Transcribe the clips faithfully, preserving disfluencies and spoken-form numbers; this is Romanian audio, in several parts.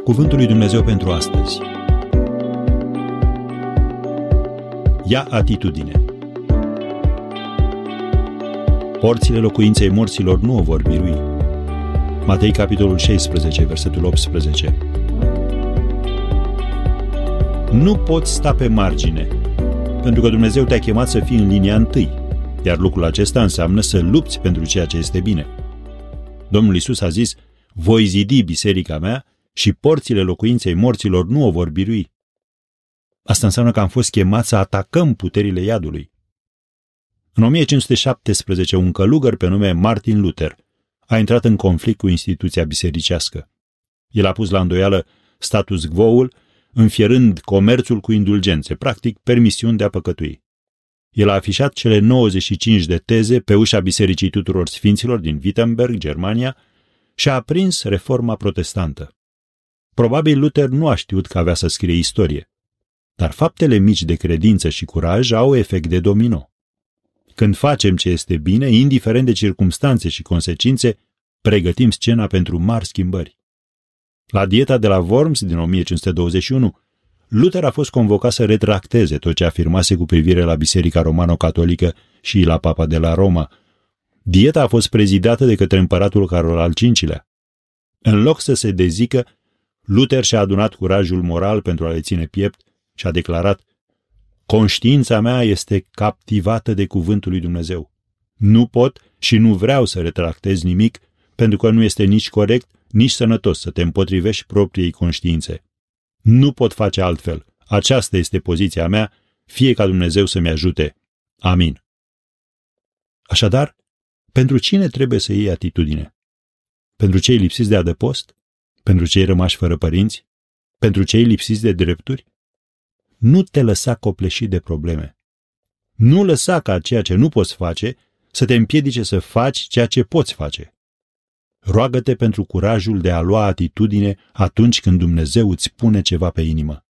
Cuvântul lui Dumnezeu pentru astăzi. Ia atitudine. Porțile locuinței morților nu o vor birui. Matei, capitolul șaisprezece, versetul optsprezece. Nu poți sta pe margine, pentru că Dumnezeu te-a chemat să fii în linia întâi, iar lucrul acesta înseamnă să lupți pentru ceea ce este bine. Domnul Iisus a zis: voi zidi biserica mea și porțile locuinței morților nu o vor birui. Asta înseamnă că am fost chemați să atacăm puterile iadului. În o mie cinci sute șaptesprezece, un călugăr pe nume Martin Luther a intrat în conflict cu instituția bisericească. El a pus la îndoială status quo-ul, înfierând comerțul cu indulgențe, practic permisiuni de a păcătui. El a afișat cele nouăzeci și cinci de teze pe ușa Bisericii Tuturor Sfinților din Wittenberg, Germania, și a aprins reforma protestantă. Probabil Luther nu a știut că avea să scrie istorie, dar faptele mici de credință și curaj au efect de domino. Când facem ce este bine, indiferent de circumstanțe și consecințe, pregătim scena pentru mari schimbări. La dieta de la Worms din o mie cinci sute douăzeci și unu, Luther a fost convocat să retracteze tot ce afirmase cu privire la Biserica Romano-Catolică și la Papa de la Roma. Dieta a fost prezidată de către împăratul Carol al cincilea. În loc să se dezică, Luther și-a adunat curajul moral pentru a le ține piept și a declarat: conștiința mea este captivată de cuvântul lui Dumnezeu. Nu pot și nu vreau să retractez nimic, pentru că nu este nici corect, nici sănătos să te împotrivești propriei conștiințe. Nu pot face altfel. Aceasta este poziția mea, fie ca Dumnezeu să-mi ajute. Amin. Așadar, pentru cine trebuie să iei atitudine? Pentru cei lipsiți de adăpost? Pentru cei rămași fără părinți? Pentru cei lipsiți de drepturi? Nu te lăsa copleșit de probleme. Nu lăsa ca ceea ce nu poți face să te împiedice să faci ceea ce poți face. Roagă-te pentru curajul de a lua atitudine atunci când Dumnezeu îți pune ceva pe inimă.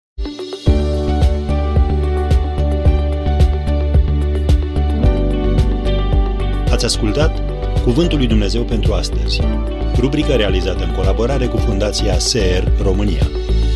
Ați ascultat Cuvântul lui Dumnezeu pentru astăzi, rubrica realizată în colaborare cu Fundația S E R România.